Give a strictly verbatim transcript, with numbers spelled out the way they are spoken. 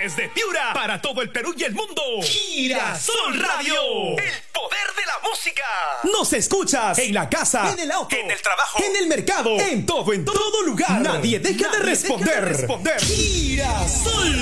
Desde Piura, para todo el Perú y el mundo. Girasol Radio. El poder de la música. Nos escuchas en la casa, en el auto, en el trabajo, en el mercado, en todo, en todo lugar. Nadie deja, Nadie de, responder. Deja de responder. Girasol.